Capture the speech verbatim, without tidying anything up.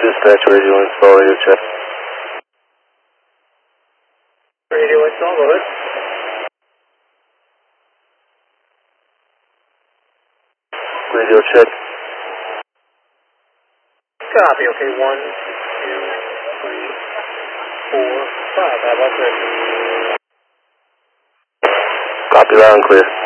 Dispatch radio install, radio check. Radio install, go ahead. Radio check. Copy, okay, one, two, three, four, five. How about that? Copy loud and clear.